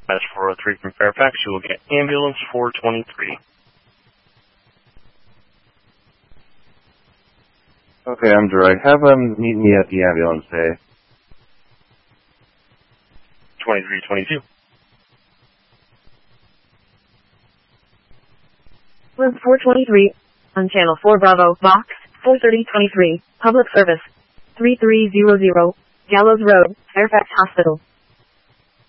That's 403 from Fairfax. You will get ambulance 423. Okay, I'm direct. Have them meet me at the ambulance bay. 2322. Room 423, on Channel 4 Bravo, Box 43023, Public Service 3300, Gallows Road, Fairfax Hospital.